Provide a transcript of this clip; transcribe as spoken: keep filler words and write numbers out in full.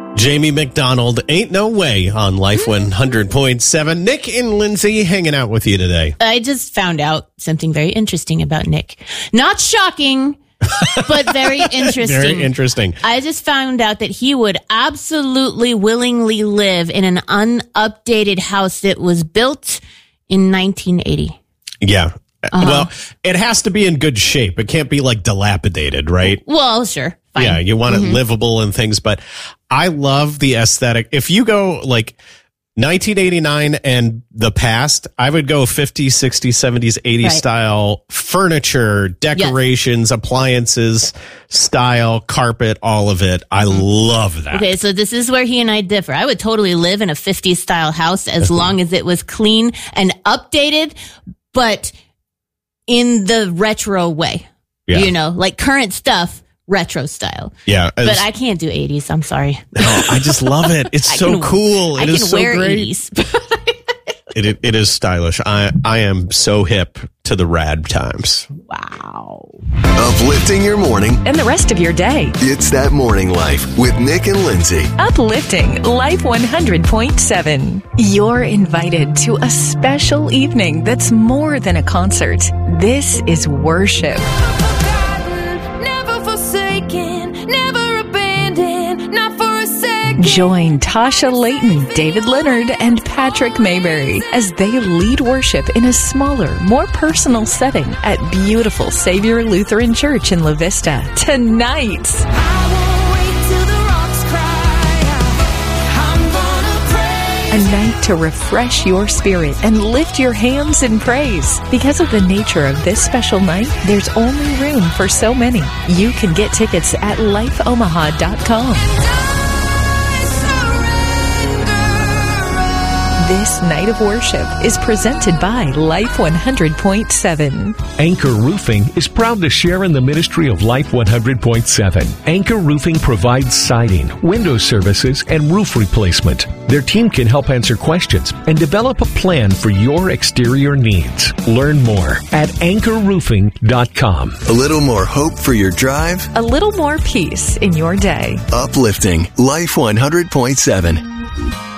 Jamie McDonald, Ain't No Way on Life one hundred point seven. Nick and Lindsay hanging out with you today. I just found out something very interesting about Nick. Not shocking, but very interesting. Very interesting. I just found out that he would absolutely willingly live in an unupdated house that was built in nineteen eighty. Yeah. Uh-huh. Well, it has to be in good shape. It can't be like dilapidated, right? Well, sure. Fine. Yeah, you want it Mm-hmm. livable and things, but I love the aesthetic. If you go like nineteen eighty-nine and the past, I would go fifties, sixties, seventies, eighties Right. style furniture, decorations, appliances, style, carpet, all of it. I love that. Okay, so this is where he and I differ. I would totally live in a fifties style house as long as it was clean and updated, but in the retro way. Yeah. You know, like current stuff, retro style. Yeah. But I can't do eighties. I'm sorry. Oh, I just love it. It's I so can- cool. It I is can so wear great. eighties. It, it, it is stylish. I, I am so hip to the rad times. Wow. Uplifting your morning. And the rest of your day. It's That Morning Life with Nick and Lindsay. Uplifting Life one hundred point seven. You're invited to a special evening that's more than a concert. This is worship. Never forsaken, never abandoned, not for a second. Join Tasha Layton, David Leonard, and Patrick Mayberry as they lead worship in a smaller, more personal setting at beautiful Savior Lutheran Church in La Vista tonight. I won't wait till the rocks cry out. I'm gonna pray. A night to refresh your spirit and lift your hands in praise. Because of the nature of this special night, there's only room for so many. You can get tickets at life omaha dot com. This night of worship is presented by Life one hundred point seven. Anchor Roofing is proud to share in the ministry of Life one hundred point seven. Anchor Roofing provides siding, window services, and roof replacement. Their team can help answer questions and develop a plan for your exterior needs. Learn more at anchor roofing dot com. A little more hope for your drive. A little more peace in your day. Uplifting Life one hundred point seven.